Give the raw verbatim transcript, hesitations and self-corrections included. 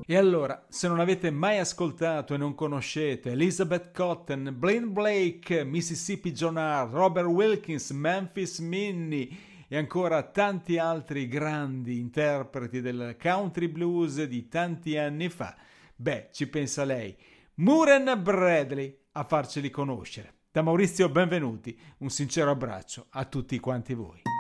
E allora, se non avete mai ascoltato e non conoscete Elizabeth Cotten, Blaine Blake, Mississippi John Hart, Robert Wilkins, Memphis Minnie e ancora tanti altri grandi interpreti del country blues di tanti anni fa, beh, ci pensa lei, Muren Bradley, a farceli conoscere. Da Maurizio Benvenuti, un sincero abbraccio a tutti quanti voi.